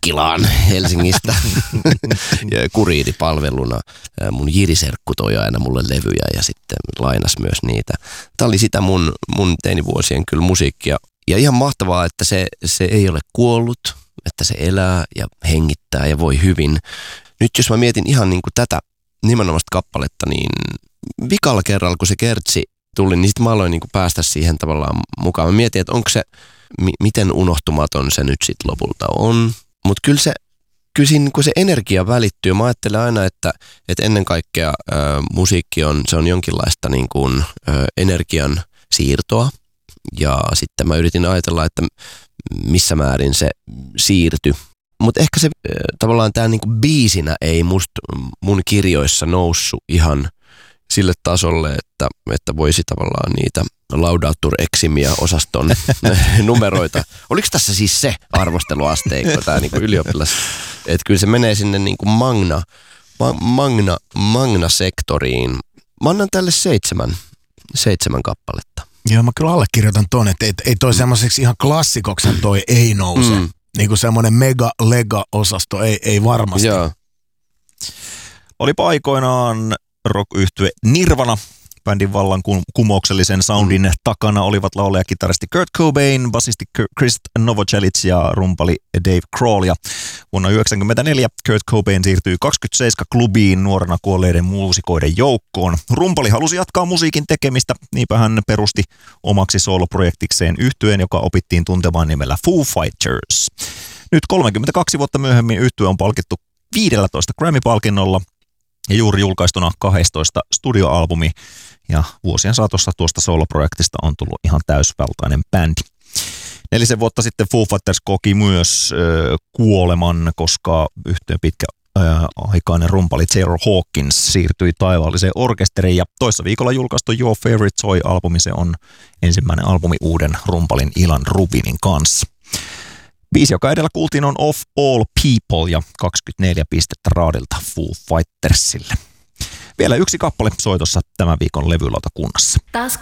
Kurkkilaan Helsingistä kuriidipalveluna. Mun Jiri-serkku toi aina mulle levyjä ja sitten lainas myös niitä. Tämä oli sitä mun teinivuosien kyllä musiikkia. Ja ihan mahtavaa, että se ei ole kuollut, että se elää ja hengittää ja voi hyvin. Nyt jos mä mietin ihan niin kuin tätä nimenomaista kappaletta, niin vikalla kerralla, kun se kertsi tuli, niin sitten mä aloin niin kuin päästä siihen tavallaan mukaan. Mä mietin, että onko se, miten unohtumaton se nyt sitten lopulta on. Mutta kyllä siinä niin kuin se energia välittyy. Mä ajattelen aina, että ennen kaikkea musiikki se on jonkinlaista niin kuin, energian siirtoa. Ja sitten mä yritin ajatella, että missä määrin se siirtyi. Mutta ehkä se tavallaan tämä niinku biisinä ei mun kirjoissa noussut ihan sille tasolle, että voisi tavallaan niitä Laudatur Eximia osaston numeroita. Oliko tässä siis se arvosteluasteikko, tämä niinku ylioppilas? Että kyllä se menee sinne niinku magna-sektoriin. Mä annan tälle 7 kappaletta. Joo, mä kyllä allekirjoitan ton, että ei toi semmoiseksi ihan klassikoksen toi ei nouse. Niin kuin semmoinen mega-lega-osasto ei varmasti. Joo. Olipa aikoinaan rock-yhtye Nirvana. Bändin vallan kumouksellisen soundin takana olivat laulaja-kitaristi Kurt Cobain, basisti Chris Novoselic ja rumpali Dave Grohl. Ja vuonna 1994 Kurt Cobain siirtyi 27-klubiin nuorena kuolleiden muusikoiden joukkoon. Rumpali halusi jatkaa musiikin tekemistä, niinpä hän perusti omaksi sooloprojektikseen yhtyeen, joka opittiin tuntemaan nimellä Foo Fighters. Nyt 32 vuotta myöhemmin yhtye on palkittu 15 Grammy-palkinnolla ja juuri julkaistuna 12 studioalbumi. Ja vuosien saatossa tuosta sooloprojektista on tullut ihan täysvaltainen bändi. 4 vuotta sitten Foo Fighters koki myös kuoleman, koska yhtyeen pitkäaikainen rumpali Taylor Hawkins siirtyi taivaalliseen orkesteriin. Ja toissa viikolla julkaistu Your Favorite Toy-albumi, se on ensimmäinen albumi uuden rumpalin Ilan Rubinin kanssa. Biisi, joka edellä kuultiin, on Of All People ja 24 pistettä raadilta Foo Fightersille. Vielä yksi kappale soitossa tämän viikon levylautakunnassa.